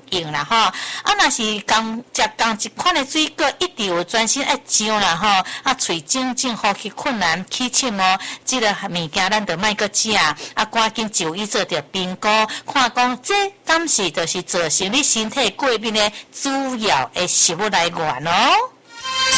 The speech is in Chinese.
用啦吼。啊，若是食同一款的水果，一直有专心爱上啦吼。啊，喙肿肿、呼吸困难、气喘哦，即个物件咱着莫搁食，啊，赶紧就医做着评估，看讲这敢是就是造成你身体过敏的主要的食物来源哦。